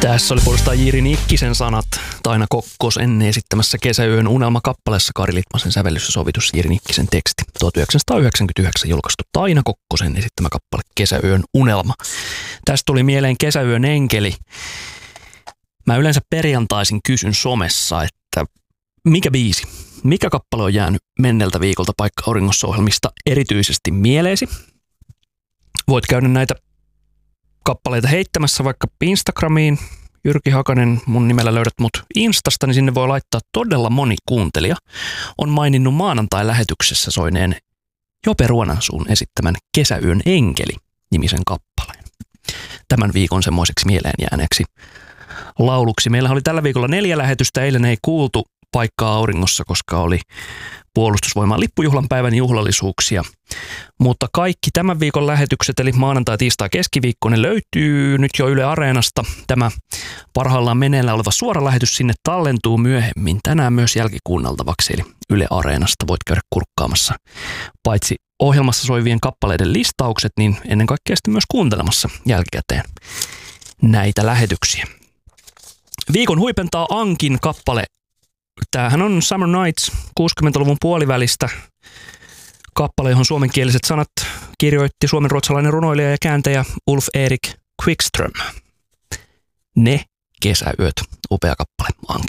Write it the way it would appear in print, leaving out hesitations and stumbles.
Tässä oli puolestaan Jiri Nikkisen sanat Taina Kokkosen esittämässä Kesäyön unelma-kappaleessa, Kari Litmasen sävellys ja sovitus, Jiri Nikkisen teksti. 1999 julkaistu Taina Kokkosen esittämä kappale Kesäyön unelma. Tästä tuli mieleen Kesäyön enkeli. Mä yleensä perjantaisin kysyn somessa, että mikä biisi, mikä kappale on jäänyt menneltä viikolta Paikka auringossa -ohjelmista erityisesti mieleesi. Voit käydä näitä kappaleita heittämässä vaikka Instagramiin. Jyrki Hakanen, mun nimellä löydät mut Instasta, niin sinne voi laittaa todella moni kuuntelija. On maininnut maanantai-lähetyksessä soineen Jope Ruonansuun esittämän Kesäyön enkeli-nimisen kappaleen. Tämän viikon semmoiseksi mieleen jääneeksi lauluksi. Meillä oli tällä viikolla 4 lähetystä. Eilen ei kuultu Paikkaa auringossa, koska oli Puolustusvoiman lippujuhlan päivän juhlallisuuksia. Mutta kaikki tämän viikon lähetykset, eli maanantai, tiistai, keskiviikko, ne löytyy nyt jo Yle Areenasta. Tämä parhaillaan meneillään oleva suora lähetys sinne tallentuu myöhemmin tänään myös jälkikuunneltavaksi, eli Yle Areenasta voit käydä kurkkaamassa paitsi ohjelmassa soivien kappaleiden listaukset, niin ennen kaikkea sitten myös kuuntelemassa jälkikäteen näitä lähetyksiä. Viikon huipentaa Ankin kappale. Tämähän on Summer Nights 60-luvun puolivälistä kappale, johon suomenkieliset sanat kirjoitti suomenruotsalainen runoilija ja kääntäjä Ulf Erik Quickström. Ne kesäyöt, upea kappale Anki.